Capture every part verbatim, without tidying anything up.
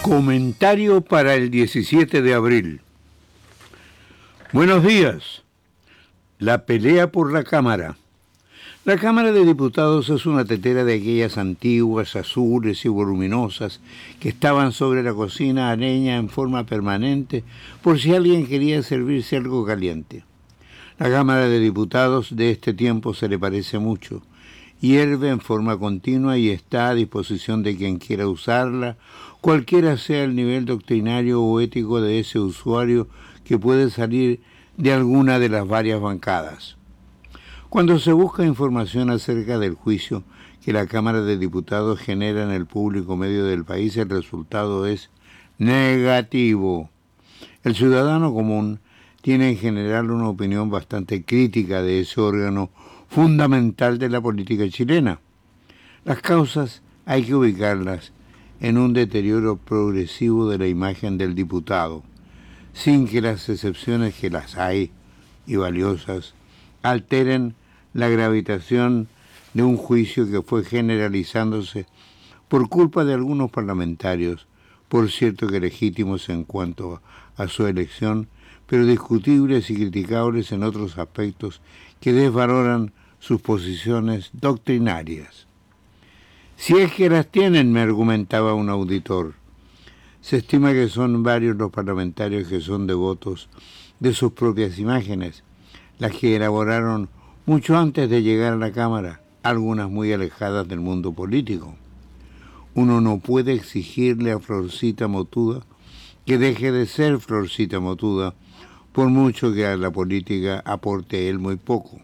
Comentario para el diecisiete de abril. Buenos días. La pelea por la Cámara. La Cámara de Diputados es una tetera de aquellas antiguas, azules y voluminosas que estaban sobre la cocina a leña en forma permanente por si alguien quería servirse algo caliente. La Cámara de Diputados de este tiempo se le parece mucho. Hierve en forma continua y está a disposición de quien quiera usarla, cualquiera sea el nivel doctrinario o ético de ese usuario que puede salir de alguna de las varias bancadas. Cuando se busca información acerca del juicio que la Cámara de Diputados genera en el público medio del país, el resultado es negativo. El ciudadano común tiene en general una opinión bastante crítica de ese órgano fundamental de la política chilena. Las causas hay que ubicarlas en un deterioro progresivo de la imagen del diputado, sin que las excepciones que las hay, y valiosas, alteren la gravitación de un juicio que fue generalizándose por culpa de algunos parlamentarios, por cierto que legítimos en cuanto a su elección, pero discutibles y criticables en otros aspectos que desvaloran sus posiciones doctrinarias. Si es que las tienen, me argumentaba un auditor. Se estima que son varios los parlamentarios que son devotos de sus propias imágenes, las que elaboraron mucho antes de llegar a la Cámara, algunas muy alejadas del mundo político. Uno no puede exigirle a Florcita Motuda que deje de ser Florcita Motuda, por mucho que a la política aporte él muy poco.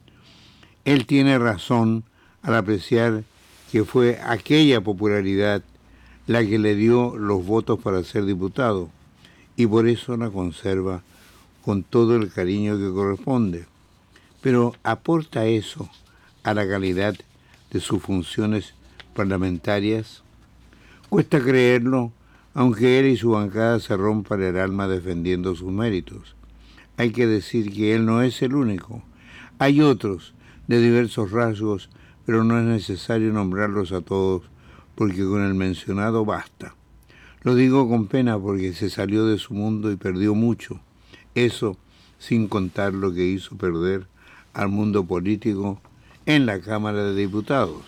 Él tiene razón al apreciar que fue aquella popularidad la que le dio los votos para ser diputado, y por eso la conserva con todo el cariño que corresponde. Pero ¿aporta eso a la calidad de sus funciones parlamentarias? Cuesta creerlo, aunque él y su bancada se rompan el alma defendiendo sus méritos. Hay que decir que él no es el único. Hay otros de diversos rasgos, pero no es necesario nombrarlos a todos, porque con el mencionado basta. Lo digo con pena porque se salió de su mundo y perdió mucho. Eso sin contar lo que hizo perder al mundo político en la Cámara de Diputados.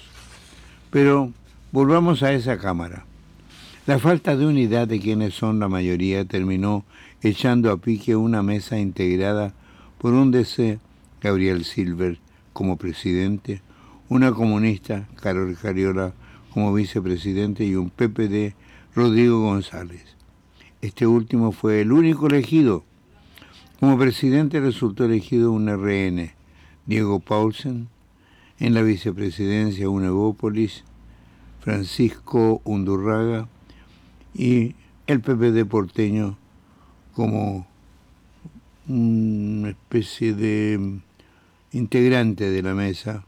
Pero volvamos a esa Cámara. La falta de unidad de quienes son la mayoría terminó echando a pique una mesa integrada por un D C, Gabriel Silver, como presidente, una comunista, Carol Cariola, como vicepresidente, y un P P D, Rodrigo González. Este último fue el único elegido. Como presidente resultó elegido un R N, Diego Paulsen; en la vicepresidencia un Evópolis, Francisco Undurraga; y el P P D porteño como una especie de integrante de la mesa,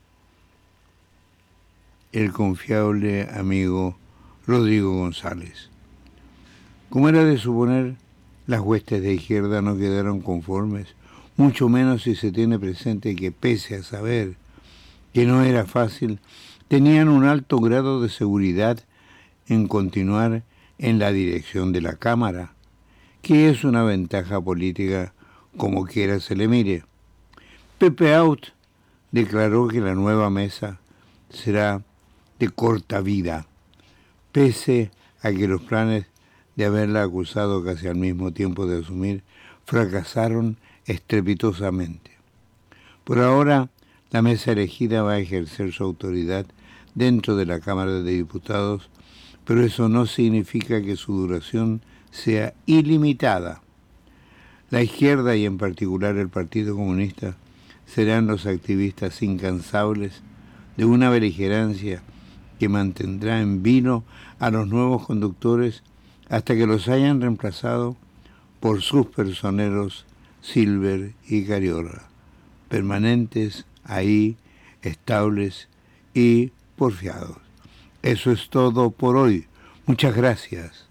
el confiable amigo Rodrigo González. Como era de suponer, las huestes de izquierda no quedaron conformes, mucho menos si se tiene presente que, pese a saber que no era fácil, tenían un alto grado de seguridad en continuar en la dirección de la Cámara, que es una ventaja política como quiera se le mire. Pepe Out declaró que la nueva mesa será de corta vida, pese a que los planes de haberla acusado casi al mismo tiempo de asumir fracasaron estrepitosamente. Por ahora, la mesa elegida va a ejercer su autoridad dentro de la Cámara de Diputados, pero eso no significa que su duración sea ilimitada. La izquierda, y en particular el Partido Comunista, serán los activistas incansables de una beligerancia que mantendrá en vilo a los nuevos conductores hasta que los hayan reemplazado por sus personeros Silver y Cariola, permanentes ahí, estables y porfiados. Eso es todo por hoy. Muchas gracias.